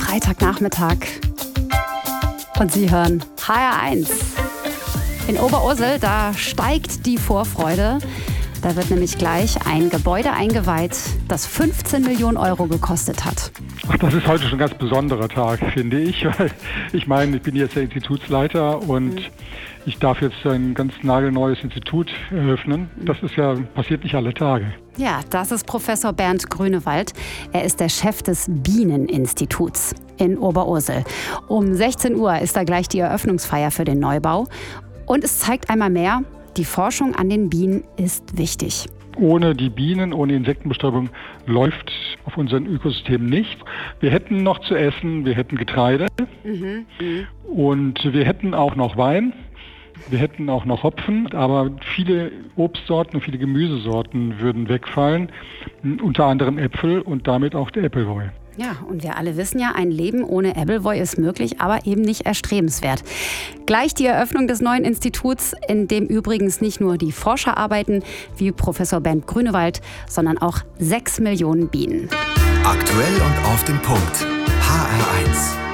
Freitagnachmittag. Und Sie hören HR1. In Oberursel, da steigt die Vorfreude. Da wird nämlich gleich ein Gebäude eingeweiht, das 15 Millionen Euro gekostet hat. Ach, das ist heute schon ein ganz besonderer Tag, finde ich. Weil ich bin jetzt der Institutsleiter und ich darf jetzt ein ganz nagelneues Institut eröffnen. Das passiert nicht alle Tage. Ja, das ist Professor Bernd Grünewald. Er ist der Chef des Bieneninstituts in Oberursel. Um 16 Uhr ist da gleich die Eröffnungsfeier für den Neubau. Und es zeigt einmal mehr, die Forschung an den Bienen ist wichtig. Ohne die Bienen, ohne Insektenbestäubung läuft auf unserem Ökosystem nichts. Wir hätten noch zu essen, wir hätten Getreide und wir hätten auch noch Wein. Wir hätten auch noch Hopfen, aber viele Obstsorten und viele Gemüsesorten würden wegfallen, unter anderem Äpfel und damit auch der Appleboy. Ja, und wir alle wissen ja, ein Leben ohne Appleboy ist möglich, aber eben nicht erstrebenswert. Gleich die Eröffnung des neuen Instituts, in dem übrigens nicht nur die Forscher arbeiten, wie Professor Bernd Grünewald, sondern auch 6 Millionen Bienen. Aktuell und auf den Punkt. HR1.